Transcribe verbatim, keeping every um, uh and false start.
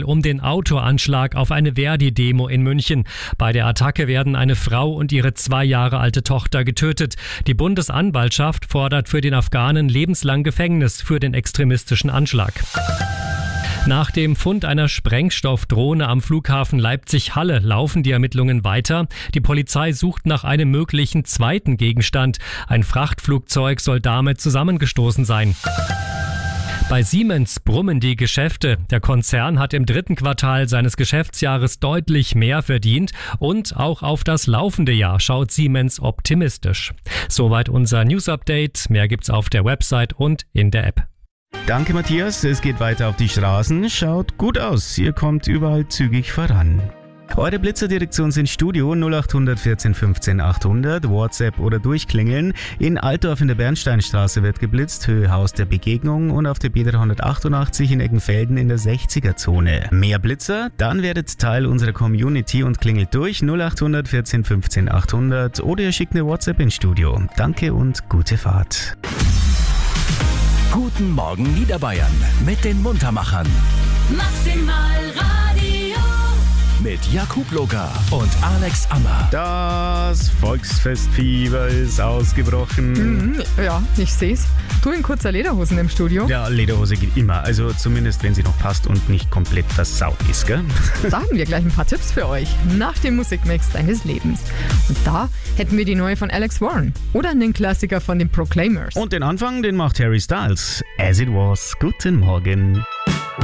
um den Autoanschlag auf eine Verdi-Demo in München. Bei der Attacke werden eine Frau und ihre zwei Jahre alte Tochter getötet. Die Bundesanwaltschaft fordert für den Afghanen lebenslang Gefängnis für den extremistischen Anschlag. Nach dem Fund einer Sprengstoffdrohne am Flughafen Leipzig-Halle laufen die Ermittlungen weiter. Die Polizei sucht nach einem möglichen zweiten Gegenstand. Ein Frachtflugzeug soll damit zusammengestoßen sein. Bei Siemens brummen die Geschäfte. Der Konzern hat im dritten Quartal seines Geschäftsjahres deutlich mehr verdient und auch auf das laufende Jahr schaut Siemens optimistisch. Soweit unser News-Update. Mehr gibt's auf der Website und in der App. Danke Matthias, es geht weiter auf die Straßen. Schaut gut aus, ihr kommt überall zügig voran. Eure Blitzerdirektion sind Studio null acht vierzehn fünfzehn achthundert, WhatsApp oder durchklingeln. In Altdorf in der Bernsteinstraße wird geblitzt, Höhe Haus der Begegnung, und auf der B dreihundertachtundachtzig in Eggenfelden in der sechziger-Zone. Mehr Blitzer? Dann werdet Teil unserer Community und klingelt durch null acht vierzehn fünfzehn achthundert oder ihr schickt eine WhatsApp ins Studio. Danke und gute Fahrt. Guten Morgen Niederbayern mit den Muntermachern. Maximal Radio. Mit Jakub Loga und Alex Ammer. Das Volksfestfieber ist ausgebrochen. Mhm, ja, ich seh's. Du in kurzer Lederhosen im Studio? Ja, Lederhose geht immer. Also zumindest, wenn sie noch passt und nicht komplett versaut ist, gell? Da haben wir gleich ein paar Tipps für euch. Nach dem Musikmix deines Lebens. Und da hätten wir die neue von Alex Warren. Oder einen Klassiker von den Proclaimers. Und den Anfang, den macht Harry Styles. As It Was. Guten Morgen.